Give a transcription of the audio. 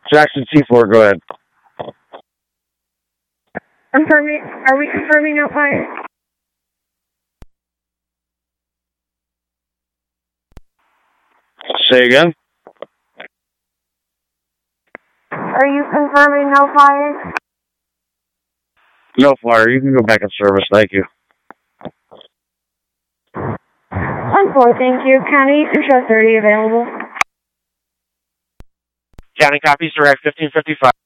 Jackson C4, go ahead. Are we confirming no fire? Say again? Are you confirming no fire? No fire. You can go back in service. Thank you. 10-4, thank you. County, Intro 30 available. County copies, direct 1555.